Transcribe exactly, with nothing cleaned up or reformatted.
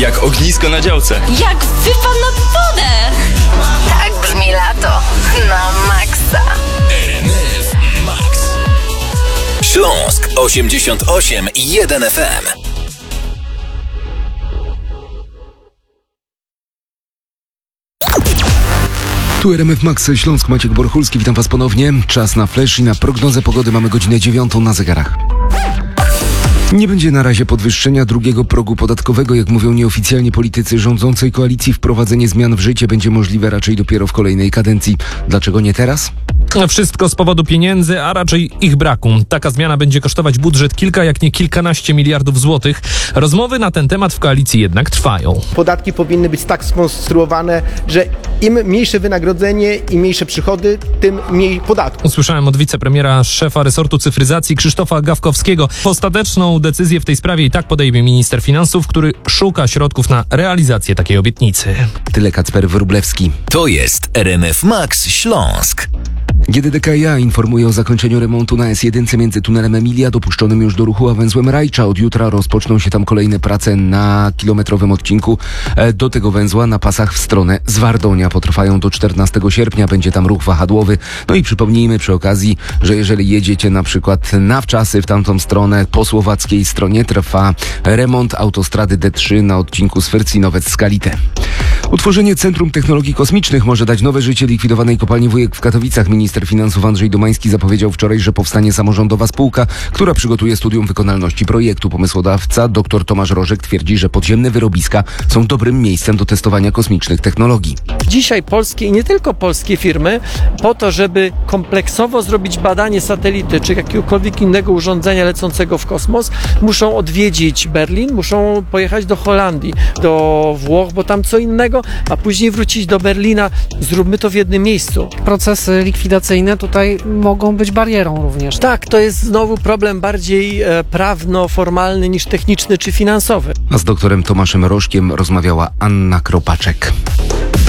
Jak ognisko na działce. Jak wypad nad wodę. Tak brzmi lato na maksa. R M F Max. Śląsk osiemdziesiąt osiem i jeden F M. Tu R M F Max Śląsk, Maciek Borchulski, witam Was ponownie. Czas na flash i na prognozę pogody. Mamy godzinę dziewiątą na zegarach. Nie będzie na razie podwyższenia drugiego progu podatkowego. Jak mówią nieoficjalnie politycy rządzącej koalicji, wprowadzenie zmian w życie będzie możliwe raczej dopiero w kolejnej kadencji. Dlaczego nie teraz? Wszystko z powodu pieniędzy, a raczej ich braku. Taka zmiana będzie kosztować budżet kilka, jak nie kilkanaście miliardów złotych. Rozmowy na ten temat w koalicji jednak trwają. Podatki powinny być tak skonstruowane, że im mniejsze wynagrodzenie i mniejsze przychody, tym mniej podatków. Usłyszałem od wicepremiera, szefa resortu cyfryzacji Krzysztofa Gawkowskiego. Ostateczną decyzję w tej sprawie i tak podejmie minister finansów, który szuka środków na realizację takiej obietnicy. Tyle Kacper Wróblewski. To jest R M F Max Śląsk. G D D K I A informuje o zakończeniu remontu na S jeden między tunelem Emilia, dopuszczonym już do ruchu, a węzłem Rajcza. Od jutra rozpoczną się tam kolejne prace na kilometrowym odcinku do tego węzła na pasach w stronę Zwardonia. Potrwają do czternastego sierpnia, będzie tam ruch wahadłowy. No i przypomnijmy przy okazji, że jeżeli jedziecie na przykład na wczasy w tamtą stronę, po słowackiej stronie trwa remont autostrady D trzy na odcinku Swercinowiec-Skalite. Utworzenie Centrum Technologii Kosmicznych może dać nowe życie likwidowanej kopalni Wujek w Katowicach. Minister finansów Andrzej Domański zapowiedział wczoraj, że powstanie samorządowa spółka, która przygotuje studium wykonalności projektu. Pomysłodawca dr Tomasz Rożek twierdzi, że podziemne wyrobiska są dobrym miejscem do testowania kosmicznych technologii. Dzisiaj polskie i nie tylko polskie firmy po to, żeby kompleksowo zrobić badanie satelity czy jakiegokolwiek innego urządzenia lecącego w kosmos, muszą odwiedzić Berlin, muszą pojechać do Holandii, do Włoch, bo tam co innego, a później wrócić do Berlina. Zróbmy to w jednym miejscu. Procesy likwidacyjne tutaj mogą być barierą również. Tak, to jest znowu problem bardziej e, prawno-formalny niż techniczny czy finansowy. A z doktorem Tomaszem Rożkiem rozmawiała Anna Kropaczek.